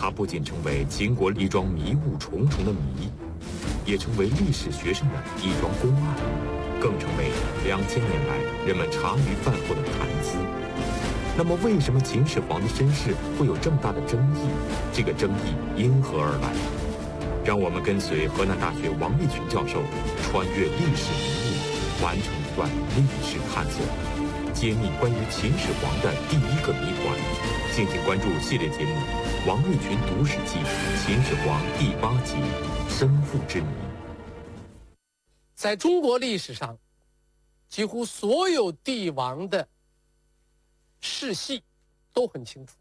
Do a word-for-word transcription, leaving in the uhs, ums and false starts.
它不仅成为秦国一桩迷雾重重的谜，也成为历史学生的一桩公案，更成为两千年来人们茶余饭后的谈资。那么，为什么秦始皇的身世会有这么大的争议？这个争议因何而来？让我们跟随河南大学王立群教授，穿越历史迷雾，完成一段历史探索，揭秘关于秦始皇的第一个谜团。敬请关注系列节目《王立群读史记·秦始皇》第八集《生父之谜》。 在中国历史上，几乎所有帝王的世系都很清楚。